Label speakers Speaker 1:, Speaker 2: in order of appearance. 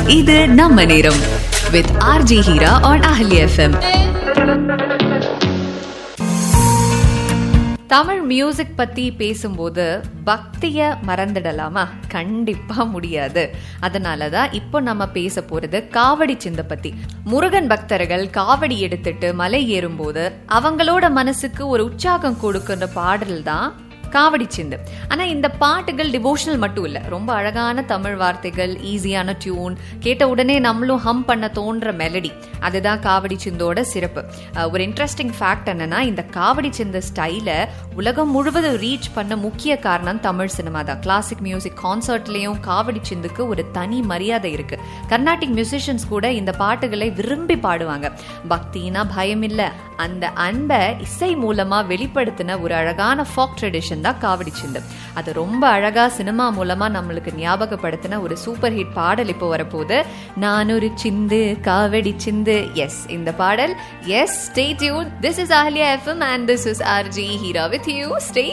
Speaker 1: இது நம்ம நேரம் with RJ Hira on Ahli FM. Tamil music பத்தி பேசும்போது பக்திய மறந்துடலாமா? கண்டிப்பா முடியாது. அதனாலதான் இப்போ நம்ம பேச போறது காவடி சிந்த பத்தி. முருகன் பக்தர்கள் காவடி எடுத்துட்டு மலை ஏறும்போது அவங்களோட மனசுக்கு ஒரு உற்சாகம் கொடுக்கின்ற பாடல் தான் காவடி சிந்து. ஆனா இந்த பாட்டுகள் டிவோஷனல் மட்டும் இல்ல, ரொம்ப அழகான தமிழ் வார்த்தைகள், ஈஸியான டியூன், கேட்ட உடனே நம்மளும் ஹம் பண்ண தோன்ற மெலடி. அதுதான் காவடி சிந்தோட சிறப்பு. ஒரு இன்ட்ரெஸ்டிங் ஃபேக்ட் என்னன்னா, இந்த காவடி சிந்து ஸ்டைல உலகம் முழுவதும் ரீச் பண்ண முக்கிய காரணம் தமிழ் சினிமா தான். கிளாசிக் மியூசிக் கான்சர்ட்லயும் காவடி சிந்துக்கு ஒரு தனி மரியாதை இருக்கு. கர்நாடிக் மியூசிஷியன்ஸ் கூட இந்த பாட்டுகளை விரும்பி பாடுவாங்க. பக்தினா பயம் இல்ல, அந்த அன்பை இசை மூலமா வெளிப்படுத்தின ஒரு அழகான ஃபாக் ட்ரெடிஷன் தான் காவடி சிந்து. அது ரொம்ப அழகா சினிமா மூலமா நம்மளுக்கு ஞாபகப்படுத்தின ஒரு சூப்பர் ஹிட் பாடல் இப்போ வரப்போகுது. நான் ஒரு சிந்து காவடி சிந்து. எஸ், இந்த பாடல். S, stay tune. This is Ahli FM and this is RJ Hira with you. Stay